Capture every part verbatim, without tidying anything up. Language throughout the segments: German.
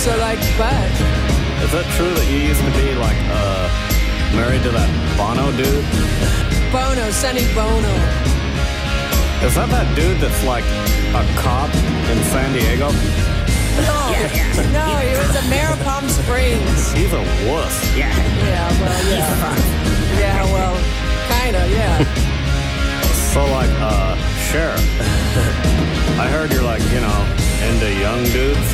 so like bad. Is it true that you used to be like uh, married to that Bono dude? Bono, Sonny Bono. Is that that dude that's like a cop in San Diego? No, Yeah, yeah. no, he was at Mayor of Palm Springs. He's a wuss. Yeah. Yeah, well, He's yeah. fun. Yeah, well, kinda, yeah. So like, uh, Sheriff, I heard you're like, you know, into young dudes.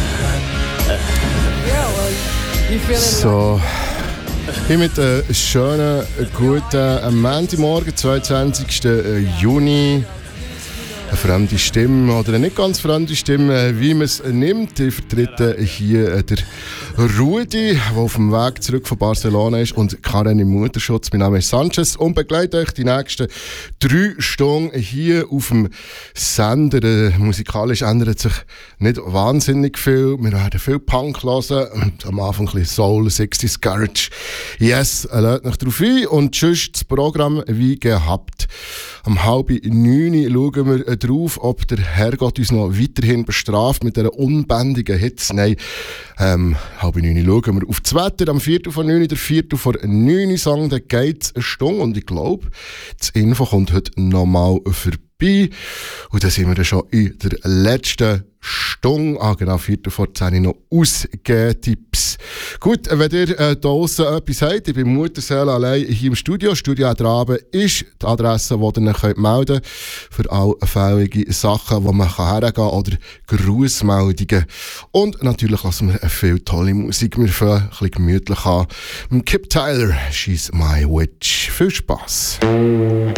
Yeah, well, you feeling So, hier mit einem schönen, guten Montagmorgen, zweiundzwanzigsten Juni. Eine fremde Stimme oder eine nicht ganz fremde Stimme, wie man es nimmt. Ich vertrete hier der Rudi, der auf dem Weg zurück von Barcelona ist, und Karen im Mutterschutz. Mein Name ist Sanchez und begleite euch die nächsten drei Stunden hier auf dem Sender. Äh, musikalisch ändert sich nicht wahnsinnig viel. Wir werden viel Punk hören und am Anfang ein bisschen Soul, sechziger Garage. Yes, lädt euch drauf ein. Und sonst das Programm wie gehabt. Am halb neun schauen wir drauf, ob der Herrgott uns noch weiterhin bestraft mit dieser unbändigen Hitze. Nein, ähm, halb neun schauen wir auf das Wetter. Am viertel vor neun, der viertel vor neun Song, da geht es eine Stunde. Und ich glaube, das Info kommt heute nochmal vorbei. Und dann sind wir dann schon in der letzten Stunde, ah genau, viertel vor zehn noch Ausgeh-Tipps. Gut, wenn ihr äh, da draussen etwas habt, ich bin Mutterseele allein hier im Studio. Studio Adraben ist die Adresse, die ihr euch melden könnt für allfällige Sachen, wo man hergehen kann, oder Grußmeldungen. Und natürlich lassen wir viel tolle Musik. Wir fangen ein bisschen gemütlich an. Kip Tyler, She's My Witch. Viel Spass.